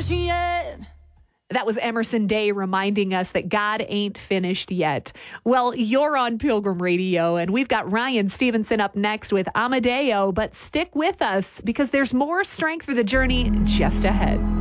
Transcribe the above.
finished yet. That was Emerson Day reminding us that God ain't finished yet. Well, you're on Pilgrim Radio, and we've got Ryan Stevenson up next with Amadeo, but stick with us because there's more strength for the journey just ahead.